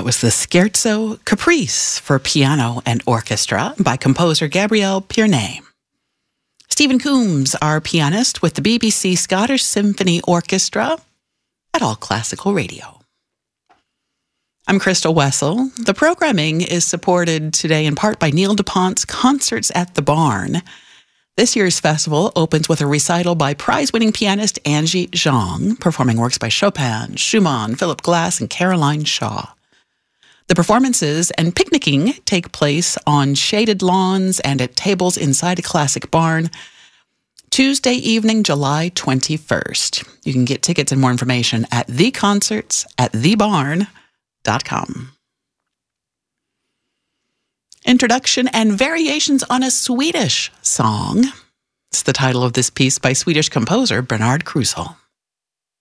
That was the Scherzo Caprice for piano and orchestra by composer Gabriel Pierney. Stephen Coombs, our pianist with the BBC Scottish Symphony Orchestra at All Classical Radio. I'm Crystal Wessel. The programming is supported today in part by Neil DuPont's Concerts at the Barn. This year's festival opens with a recital by prize-winning pianist Angie Zhang, performing works by Chopin, Schumann, Philip Glass, and Caroline Shaw. The performances and picnicking take place on shaded lawns and at tables inside a classic barn, Tuesday evening, July 21st. You can get tickets and more information at theconcerts@thebarn.com. Introduction and variations on a Swedish song. It's the title of this piece by Swedish composer Bernard Krusel.